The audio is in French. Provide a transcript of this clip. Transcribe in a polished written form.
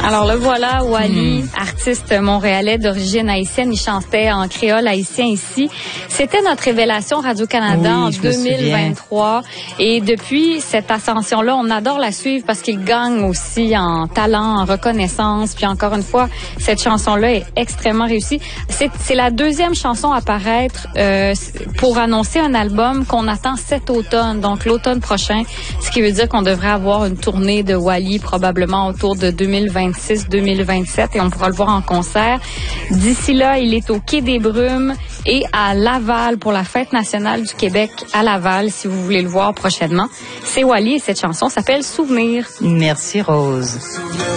Alors le voilà, Wally, artiste montréalais d'origine haïtienne, il chantait en créole haïtien ici. C'était notre révélation Radio-Canada en 2023. Et depuis cette ascension-là, on adore la suivre parce qu'il gagne aussi en talent, en reconnaissance. Puis encore une fois, cette chanson-là est extrêmement réussie. C'est la deuxième chanson à paraître pour annoncer un album qu'on attend cet automne, donc l'automne prochain, ce qui veut dire qu'on devrait avoir une tournée de Wally probablement autour de 2026-2027 et on pourra le voir en concert. D'ici là, il est au Quai des Brumes et à Laval pour la Fête nationale du Québec à Laval, si vous voulez le voir prochainement. C'est Wally et cette chanson s'appelle Souvenir. Merci Rose.